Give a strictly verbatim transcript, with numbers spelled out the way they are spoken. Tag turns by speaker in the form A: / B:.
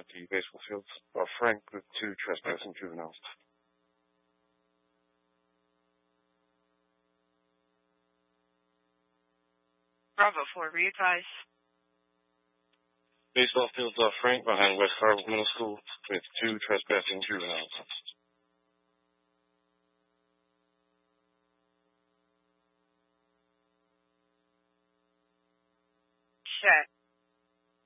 A: at the baseball field. Uh, Frank with two trespassing juveniles.
B: Bravo four, re-advise.
A: Baseball field, uh, Frank behind West Harvard Middle School with two trespassing juveniles.
B: Check.